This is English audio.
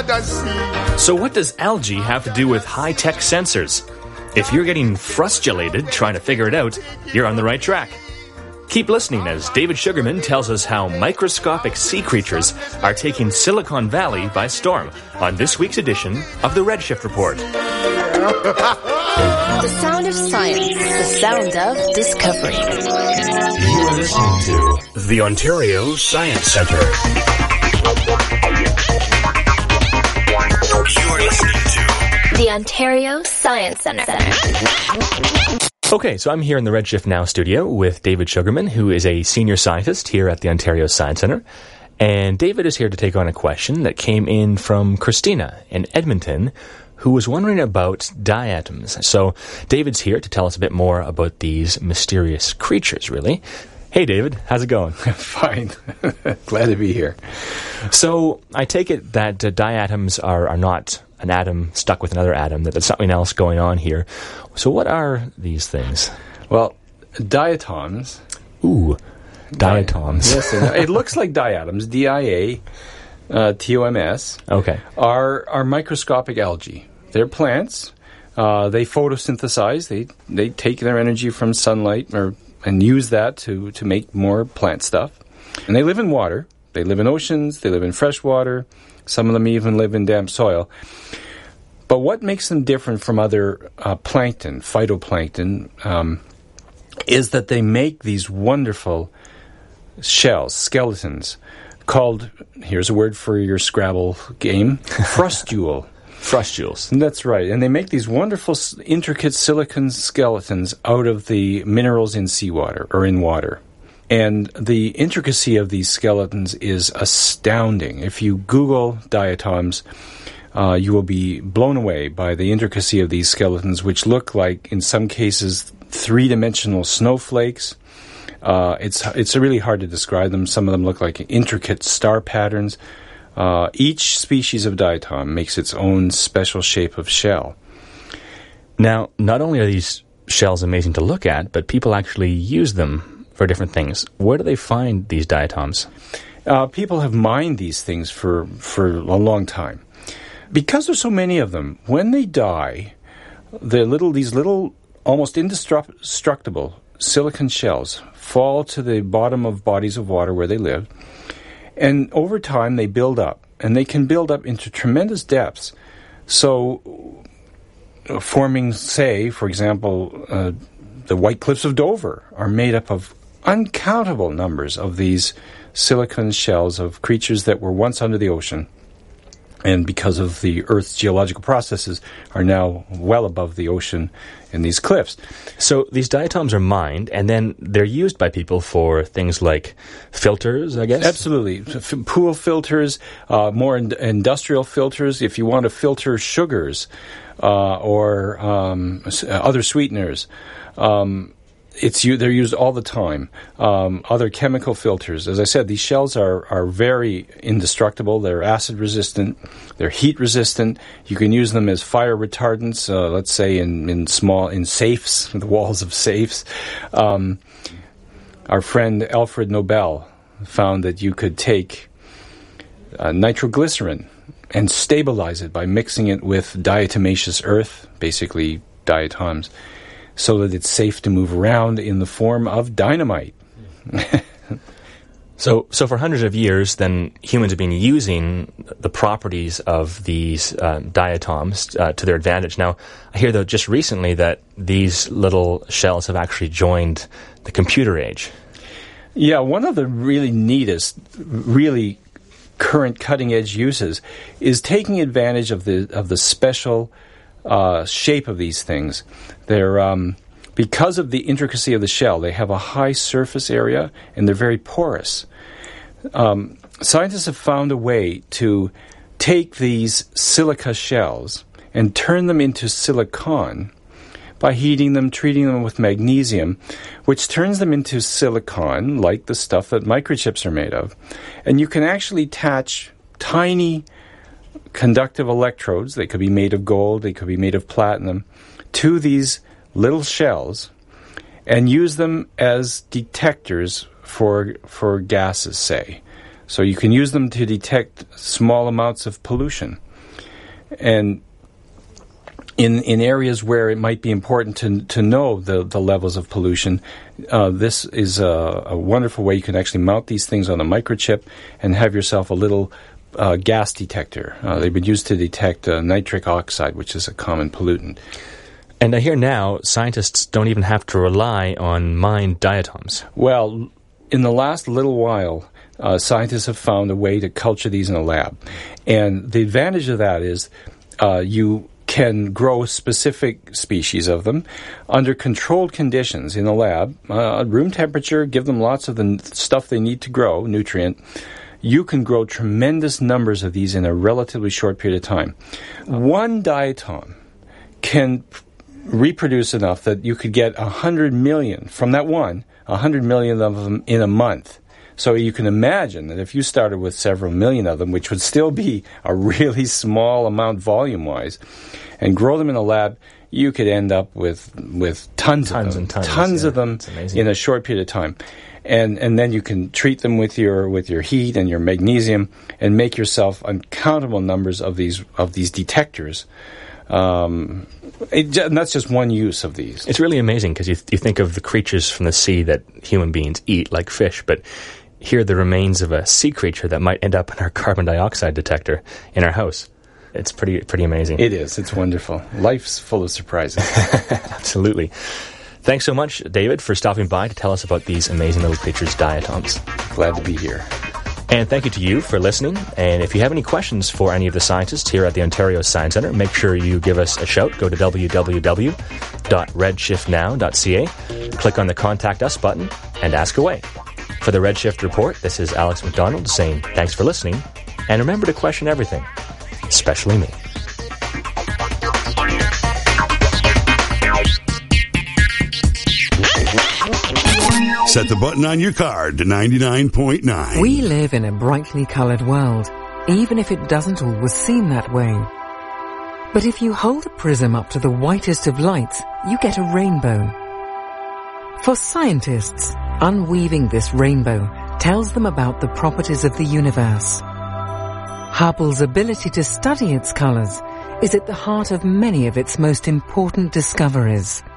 So what does algae have to do with high-tech sensors? If you're getting frustrated trying to figure it out, you're on the right track. Keep listening as David Sugarman tells us how microscopic sea creatures are taking Silicon Valley by storm on this week's edition of the Redshift Report. The sound of science, the sound of discovery. You're listening to the Ontario Science Centre. You're listening to the Ontario Science Centre. Okay, so I'm here in the Redshift Now studio with David Sugarman, who is a senior scientist here at the Ontario Science Centre. And David is here to take on a question that came in from Christina in Edmonton, who was wondering about diatoms. So David's here to tell us a bit more about these mysterious creatures, really. Hey, David, how's it going? Fine. Glad to be here. So I take it that diatoms are not an atom stuck with another atom, that there's something else going on here. So what are these things? Well, diatoms. Ooh, diatoms. Yes, it looks like diatoms, D-I-A-T-O-M-S. Okay. Are microscopic algae. They're plants. They photosynthesize. They take their energy from sunlight and use that to make more plant stuff. And they live in water. They live in oceans. They live in fresh water. Some of them even live in damp soil. But what makes them different from other plankton, phytoplankton, is that they make these wonderful shells, skeletons, called, here's a word for your Scrabble game, frustule. Frustules. That's right. And they make these wonderful, intricate silicon skeletons out of the minerals in seawater, or in water. And the intricacy of these skeletons is astounding. If you Google diatoms, you will be blown away by the intricacy of these skeletons, which look like, in some cases, three-dimensional snowflakes. It's really hard to describe them. Some of them look like intricate star patterns. Each species of diatom makes its own special shape of shell. Now, not only are these shells amazing to look at, but people actually use them for different things. Where do they find these diatoms? People have mined these things for a long time. Because there's so many of them, when they die, these little, almost indestructible silicon shells fall to the bottom of bodies of water where they live, and over time they build up, and they can build up into tremendous depths. So, forming, say, for example, the White Cliffs of Dover are made up of uncountable numbers of these silicon shells of creatures that were once under the ocean, and because of the Earth's geological processes, are now well above the ocean in these cliffs. So these diatoms are mined, and then they're used by people for things like filters, I guess? Absolutely. Pool filters, more industrial filters. If you want to filter sugars or other sweeteners, they're used all the time. Other chemical filters. As I said, these shells are very indestructible. They're acid resistant. They're heat resistant. You can use them as fire retardants. Let's say in safes, the walls of safes. Our friend Alfred Nobel found that you could take nitroglycerin and stabilize it by mixing it with diatomaceous earth, basically diatoms, so that it's safe to move around in the form of dynamite. So for hundreds of years, then humans have been using the properties of these diatoms to their advantage. Now, I hear, though, just recently that these little shells have actually joined the computer age. Yeah, one of the really neatest, really current cutting-edge uses is taking advantage of the special shape of these things. They're because of the intricacy of the shell, they have a high surface area and they're very porous. Scientists have found a way to take these silica shells and turn them into silicon by heating them, treating them with magnesium, which turns them into silicon, like the stuff that microchips are made of. And you can actually attach tiny conductive electrodes, they could be made of gold, they could be made of platinum, to these little shells and use them as detectors for gases, say. So you can use them to detect small amounts of pollution. And in areas where it might be important to know the levels of pollution, this is a wonderful way you can actually mount these things on a microchip and have yourself a little gas detector. They've been used to detect nitric oxide, which is a common pollutant. And I hear now scientists don't even have to rely on mined diatoms. Well, in the last little while, scientists have found a way to culture these in a lab. And the advantage of that is you can grow specific species of them under controlled conditions in a lab, room temperature, give them lots of the stuff they need to grow, nutrient. You can grow tremendous numbers of these in a relatively short period of time. One diatom can reproduce enough that you could get 100 million from that one, 100 million of them in a month. So you can imagine that if you started with several million of them, which would still be a really small amount volume-wise, and grow them in a lab, you could end up with tons of them, tons of them in a short period of time. And then you can treat them with your heat and your magnesium and make yourself uncountable numbers of these detectors. And that's just one use of these. It's really amazing because you think of the creatures from the sea that human beings eat, like fish, but here are the remains of a sea creature that might end up in our carbon dioxide detector in our house. It's pretty amazing. It is. It's wonderful. Life's full of surprises. Absolutely. Thanks so much, David, for stopping by to tell us about these amazing little creatures, diatoms. Glad to be here. And thank you to you for listening. And if you have any questions for any of the scientists here at the Ontario Science Centre, make sure you give us a shout. Go to www.redshiftnow.ca, click on the Contact Us button, and ask away. For the Redshift Report, this is Alex McDonald saying thanks for listening, and remember to question everything, especially me. Set the button on your card to 99.9. We live in a brightly coloured world, even if it doesn't always seem that way. But if you hold a prism up to the whitest of lights, you get a rainbow. For scientists, unweaving this rainbow tells them about the properties of the universe. Hubble's ability to study its colours is at the heart of many of its most important discoveries.